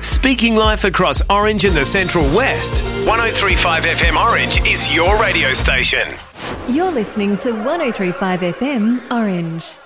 Speaking life across Orange and the Central West, 103.5 FM Orange is your radio station. You're listening to 103.5 FM Orange.